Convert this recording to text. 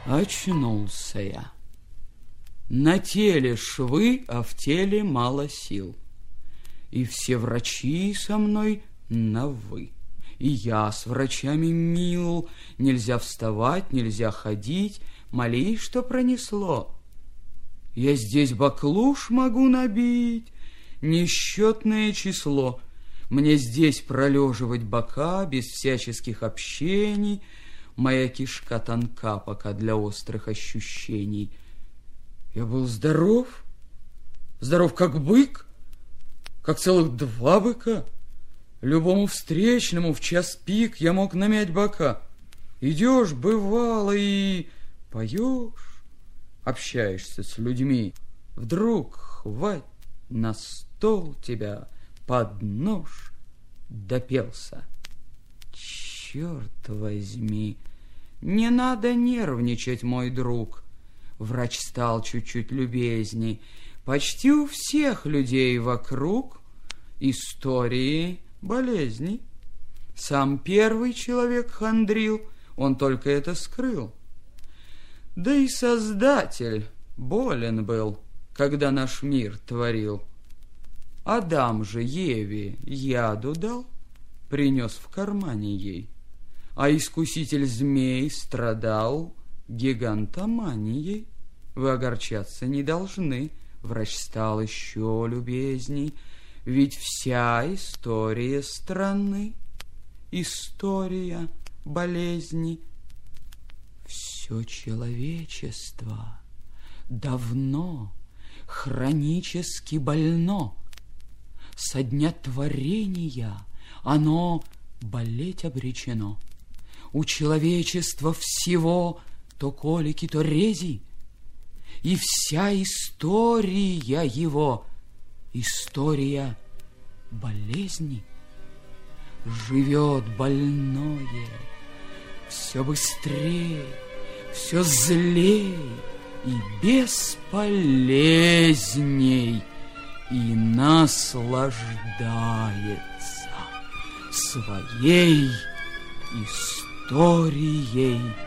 Очнулся я. На теле швы, а в теле мало сил. И все врачи со мной на «вы». И я с врачами мил. Нельзя вставать, нельзя ходить. Молись, что пронесло. Я здесь баклуш могу набить несчетное число. Мне здесь пролеживать бока без всяческих общений. Моя кишка тонка пока для острых ощущений. Я был здоров, здоров как бык, как целых 2 быка. Любому встречному в час пик я мог намять бока. Идешь, бывало, и поешь, общаешься с людьми. Вдруг хвать на стол тебя под нож, допелся. Черт возьми, не надо нервничать, мой друг. Врач стал чуть-чуть любезней. Почти у всех людей вокруг истории болезней. Сам первый человек хандрил, он только это скрыл. Да и Создатель болен был, когда наш мир творил. Адам же Еве яду дал, принес в кармане ей. А искуситель змей страдал гигантоманией. Вы огорчаться не должны, врач стал еще любезней. Ведь вся история страны, история болезни. Все человечество давно хронически больно. Со дня творения оно болеть обречено. У человечества всего то колики, то рези, и вся история его история болезни. Живет больное все быстрее, все злей и бесполезней, и наслаждается своей историей